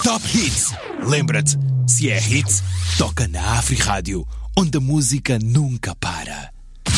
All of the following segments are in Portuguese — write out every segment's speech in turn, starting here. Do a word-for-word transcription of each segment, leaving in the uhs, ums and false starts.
Top Hits. Lembra-te, se é hits, toca na Afri-Rádio, onde a música nunca para.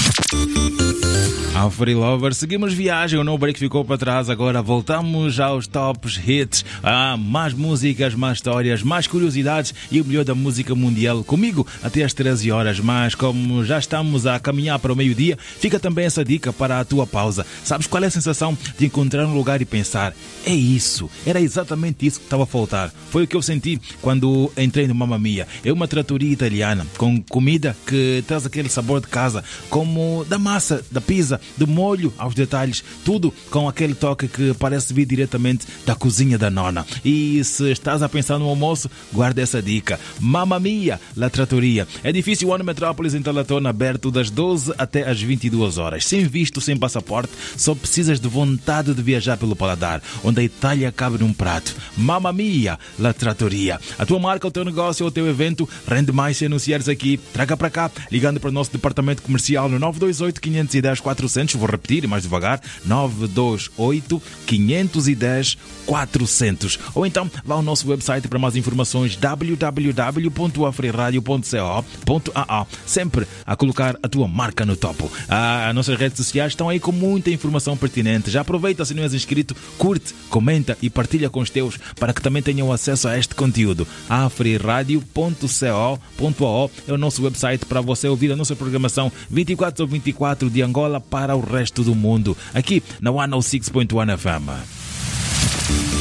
Afri Lover, seguimos viagem, o No Break ficou para trás, agora voltamos aos tops hits. Ah, mais músicas, mais histórias, mais curiosidades e o melhor da música mundial comigo até às treze horas. Mas como já estamos a caminhar para o meio-dia, fica também essa dica para a tua pausa. Sabes qual é a sensação de encontrar um lugar e pensar: é isso, era exatamente isso que estava a faltar. Foi o que eu senti quando entrei no Mamma Mia. É uma trattoria italiana com comida que traz aquele sabor de casa, como da massa, da pizza, do molho aos detalhes, tudo com aquele toque que parece vir diretamente da cozinha da nona. E se estás a pensar no almoço, guarda essa dica. Mamma Mia, La Trattoria. Edifício One Metrópolis em Talatona, aberto das doze até às vinte e duas horas. Sem visto, sem passaporte, só precisas de vontade de viajar pelo paladar, onde a Itália cabe num prato. Mamma Mia, La Trattoria. A tua marca, o teu negócio, o teu evento rende mais se anunciares aqui. Traga para cá, ligando para o nosso departamento comercial no nove dois oito, cinco um zero, quatrocentos. Vou repetir mais devagar: nove dois oito, cinco um zero, quatrocentos. Ou então vá ao nosso website para mais informações, w w w ponto afriradio ponto co ponto a a. Sempre a colocar a tua marca no topo. Ah, as nossas redes sociais estão aí com muita informação pertinente. Já aproveita, se não és inscrito, curte, comenta e partilha com os teus para que também tenham acesso a este conteúdo. afriradio ponto co ponto a o é o nosso website para você ouvir a nossa programação vinte e quatro sobre vinte e quatro de Angola para o resto do mundo, aqui na cento e seis ponto um F M.